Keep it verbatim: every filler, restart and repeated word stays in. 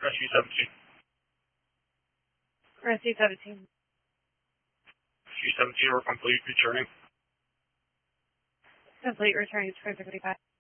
Rescue seventeen. Rescue seventeen. Rescue seventeen, we're complete, returning. Complete, returning to square fifty-five.